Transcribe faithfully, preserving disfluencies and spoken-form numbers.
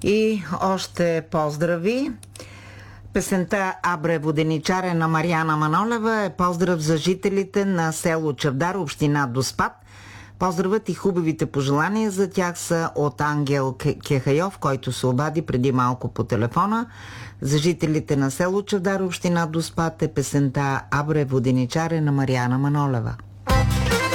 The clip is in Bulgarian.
И още поздрави. Песента "Абре воденичаре" на Мариана Манолева е поздрав за жителите на село Чавдар, община Доспат. Поздравът и хубавите пожелания за тях са от Ангел Кехайов, който се обади преди малко по телефона. За жителите на село Чавдар, община Доспат е песента "Абре воденичаре" на Мариана Манолева.